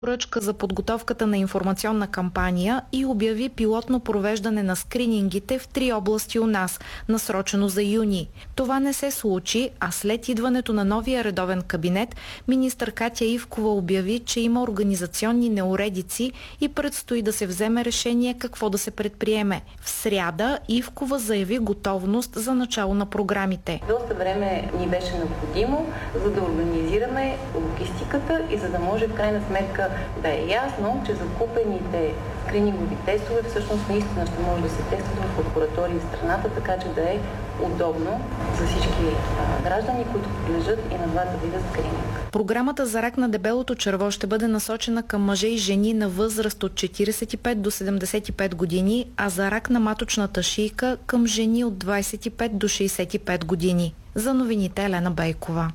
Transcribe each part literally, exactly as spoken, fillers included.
поръчка за подготовката на информационна кампания и обяви пилотно провеждане на скринингите в три области у нас, насрочено за юни. Това не се случи, а след идването на новия редовен кабинет, министър Катя Ивкова обяви, че има организационни неуредици и предстои да се вземе решение какво да се предприеме. В сряда Ивкова заяви готовност за начало на програмите. Доста време ни беше необходимо, за да организираме логистиката и за да може в крайна сметка да е ясно, че закупените скринингови тестове всъщност наистина ще може да се тестват в лаборатории в страната, така че да е удобно за всички а, граждани, които подлежат и на двата вида скрининг. Програмата за рак на дебелото черво ще бъде насочена към мъже и жени на възраст от четиридесет и пет до седемдесет и пет години, а за рак на маточната шийка към жени от двадесет и пет до шейсет и пет години. За новините Елена Бейкова.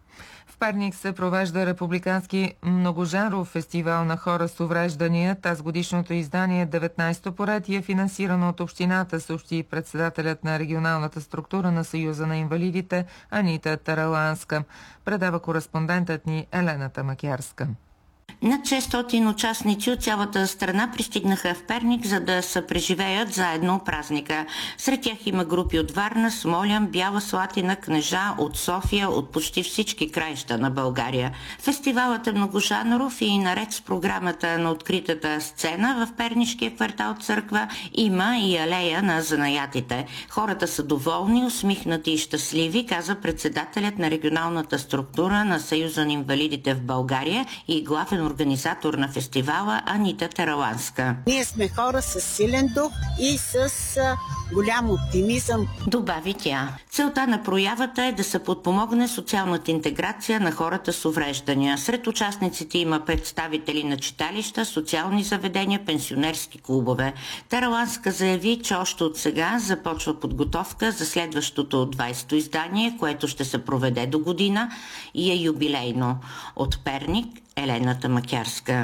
В Перник се провежда републикански многожанров фестивал на хора с увреждания. Тази годишното издание е деветнадесето поред и е финансирано от общината, съобщи председателят на регионалната структура на Съюза на инвалидите Анита Тараланска. Предава кореспондентът ни Елена Тамакярска. Над шестстотин участници от цялата страна пристигнаха в Перник, за да се преживеят заедно празника. Сред тях има групи от Варна, Смолян, Бяла Слатина, Кнежа, от София, от почти всички краища на България. Фестивалът е многожанров и наред с програмата на откритата сцена в пернишкия квартал Църква има и алея на занаятите. Хората са доволни, усмихнати и щастливи, каза председателят на регионалната структура на Съюза на инвалидите в България и главен организатор на фестивала Анита Тараланска. Ние сме хора с силен дух и с голям оптимизъм, добави тя. Целта на проявата е да се подпомогне социалната интеграция на хората с увреждания. Сред участниците има представители на читалища, социални заведения, пенсионерски клубове. Тараланска заяви, че още от сега започва подготовка за следващото двадесето издание, което ще се проведе до година и е юбилейно. От Перник Елена Тамакярска.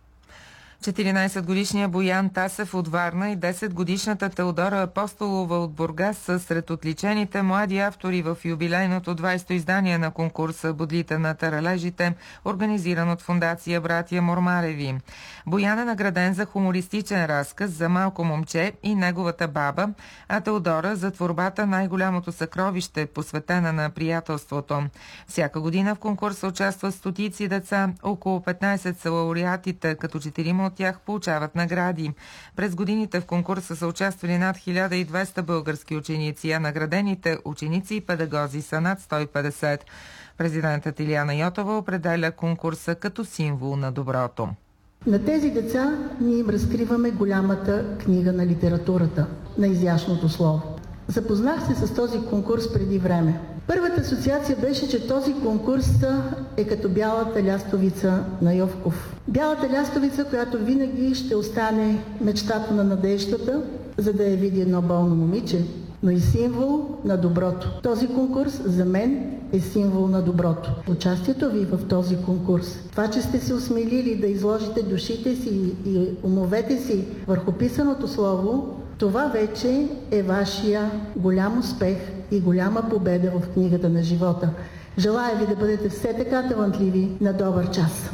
четиринадесетгодишният Боян Тасев от Варна и десетгодишната Теодора Апостолова от Бургас са сред отличените млади автори в юбилейното двадесето издание на конкурса "Бодлите на таралежите", организиран от фондация Братия Мормареви. Боян е награден за хумористичен разказ "За малко момче и неговата баба", а Теодора за творбата "Най-голямото съкровище", посветена на приятелството. Всяка година в конкурса участват стотици деца, около петнадесет са лауреатите, като четирима от тях получават награди. През годините в конкурса са участвали над хиляда и двеста български ученици, а наградените ученици и педагози са над сто и петдесет. Президентът Илияна Йотова определя конкурса като символ на доброто. На тези деца ние им разкриваме голямата книга на литературата, на изящното слово. Запознах се с този конкурс преди време. Първата асоциация беше, че този конкурс е като бялата лястовица на Йовков. Бялата лястовица, която винаги ще остане мечтата на надеждата, за да я види едно болно момиче, но и символ на доброто. Този конкурс за мен е символ на доброто. Участието ви в този конкурс, това, че сте се осмелили да изложите душите си и умовете си върху писаното слово, това вече е вашия голям успех и голяма победа в книгата на живота. Желая ви да бъдете все така талантливи на добър час.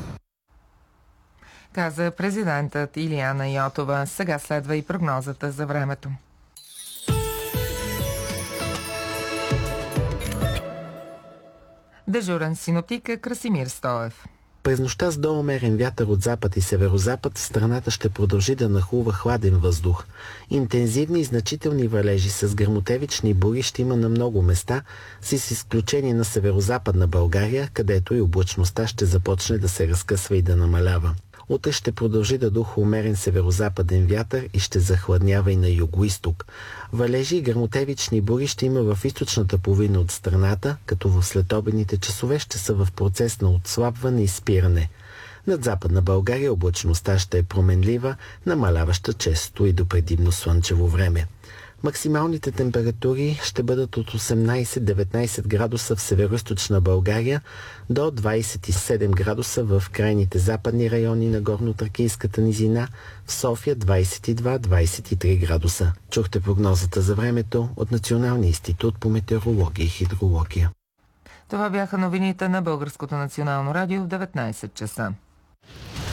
Каза президентът Илияна Йотова. Сега следва и прогнозата за времето. Дежурен синоптик е Красимир Стоев. През нощта с доумерен вятър от запад и северозапад в страната ще продължи да нахлува хладен въздух. Интензивни и значителни валежи с гръмотевични бури ще има на много места, с изключение на северозападна България, където и облачността ще започне да се разкъсва и да намалява. Утре ще продължи да духа умерен северозападен вятър и ще захладнява и на югоизток. Валежи и гръмотевични бури ще има в източната половина от страната, като в следобедните часове ще са в процес на отслабване и спиране. Над западна България облачността ще е променлива, намаляваща често и до предимно слънчево време. Максималните температури ще бъдат от осемнадесет до деветнадесет градуса в североизточна България до двадесет и седем градуса в крайните западни райони на горно-тракийската низина, в София двадесет и два до двадесет и три градуса. Чухте прогнозата за времето от Националния институт по метеорология и хидрология. Това бяха новините на Българското национално радио в деветнадесет часа.